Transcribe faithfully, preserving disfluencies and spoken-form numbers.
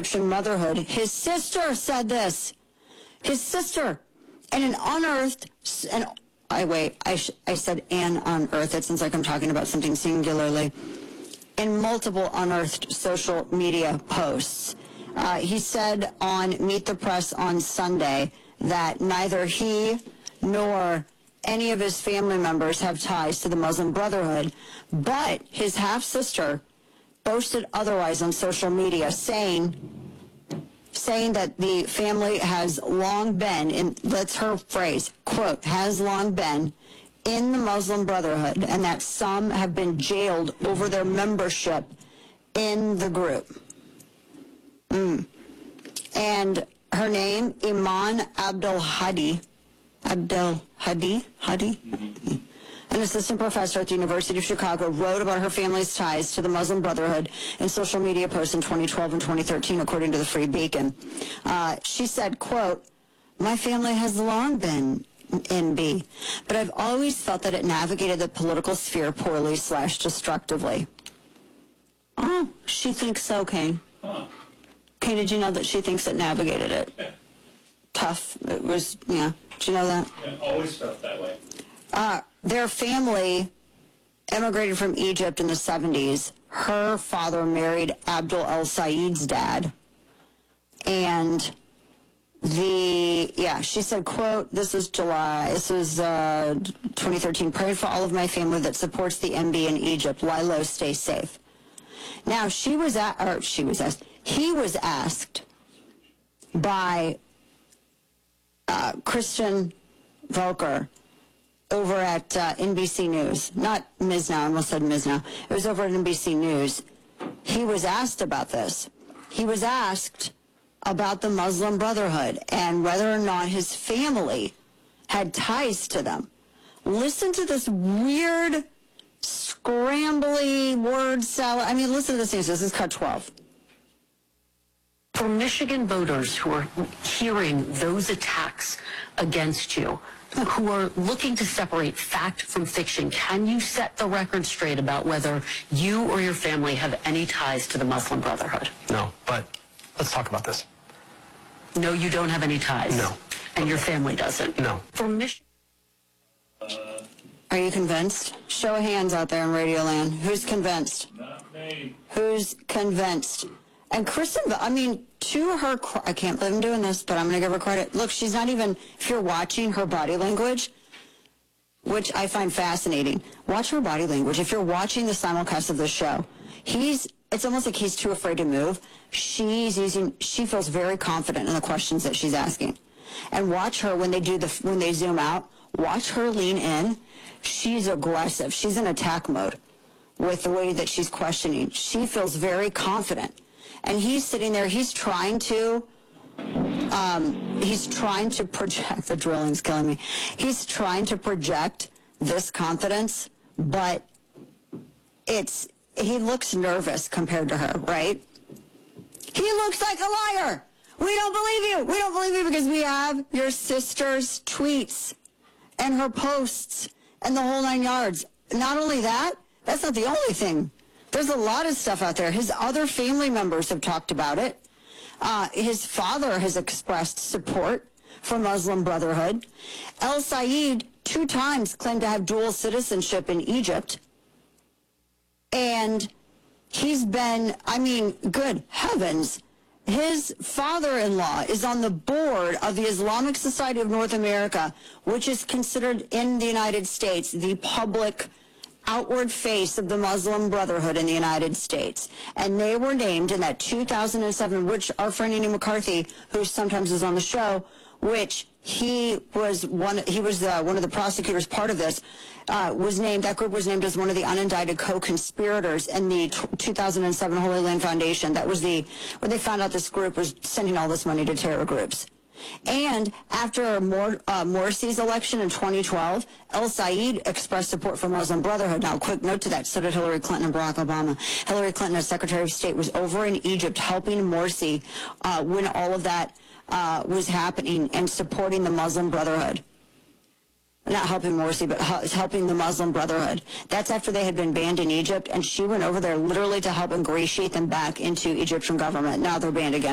Egyptian motherhood. His sister said this. His sister. And an unearthed, and I wait, I, sh- I said an unearthed. It sounds like I'm talking about something singularly. In multiple unearthed social media posts. Uh, he said on Meet the Press on Sunday that neither he nor any of his family members have ties to the Muslim Brotherhood, but his half-sister boasted otherwise on social media, saying saying that the family has long been, and that's her phrase, quote, has long been in the Muslim Brotherhood, and that some have been jailed over their membership in the group. Mm. And her name, Iman Abdul Hadi, Abdul Hadi, Hadi, mm-hmm. an assistant professor at the University of Chicago, wrote about her family's ties to the Muslim Brotherhood in social media posts in twenty twelve and twenty thirteen, according to the Free Beacon. Uh, she said, quote, my family has long been N B, but I've always felt that it navigated the political sphere poorly slash destructively. Oh, she thinks so, Kane. Huh. Kane, did you know that she thinks it navigated it? Yeah. Tough. It was, yeah. Did you know that? Yeah, always felt that way. Uh, their family immigrated from Egypt in the seventies. Her father married Abdul El-Sayed's dad. And the, yeah, she said, quote, this is July, this was uh, twenty thirteen, prayed for all of my family that supports the M B in Egypt. Lie low, stay safe. Now, she was, at, or she was asked, he was asked by uh, Christian Volker over at uh, N B C News, not Miznow, I almost said Miznow. It was over at N B C News. He was asked about this. He was asked about the Muslim Brotherhood and whether or not his family had ties to them. Listen to this weird, scrambly word salad. I mean, listen to this news. This is cut twelve. For Michigan voters who are hearing those attacks against you, who are looking to separate fact from fiction, can you set the record straight about whether you or your family have any ties to the Muslim Brotherhood? No, but let's talk about this. No, you don't have any ties? No. And your family doesn't? No. For Michigan... Are you convinced? Show of hands out there in Radio Land. Who's convinced? Not me. Who's convinced? And Kristen, I mean, to her, I can't believe I'm doing this, but I'm going to give her credit. Look, she's not even, if you're watching her body language, which I find fascinating, watch her body language. If you're watching the simulcast of the show, he's, it's almost like he's too afraid to move. She's using, she feels very confident in the questions that she's asking. And watch her when they do the, when they zoom out, watch her lean in. She's aggressive. She's in attack mode with the way that she's questioning. She feels very confident. And he's sitting there, he's trying to, um, he's trying to project, the drilling's killing me. He's trying to project this confidence, but it's, he looks nervous compared to her, right? He looks like a liar. We don't believe you. We don't believe you because we have your sister's tweets and her posts and the whole nine yards. Not only that, that's not the only thing. There's a lot of stuff out there. His other family members have talked about it. Uh, his father has expressed support for Muslim Brotherhood. El-Sayed two times claimed to have dual citizenship in Egypt. And he's been, I mean, good heavens, his father-in-law is on the board of the Islamic Society of North America, which is considered in the United States the public outward face of the Muslim Brotherhood in the United States. And they were named in that two thousand seven, which our friend Andy McCarthy, who sometimes is on the show, which he was one, he was uh, one of the prosecutors part of this, uh, was named, that group was named as one of the unindicted co-conspirators in the two thousand seven Holy Land Foundation. That was the, when they found out this group was sending all this money to terror groups. And after Mor- uh, Morsi's election in twenty twelve, El-Sayed expressed support for Muslim Brotherhood. Now, quick note to that, so did Hillary Clinton and Barack Obama. Hillary Clinton, as Secretary of State, was over in Egypt helping Morsi uh, when all of that uh, was happening and supporting the Muslim Brotherhood. Not helping Morsi, but helping the Muslim Brotherhood. That's after they had been banned in Egypt, and she went over there literally to help ingratiate them back into Egyptian government. Now they're banned again.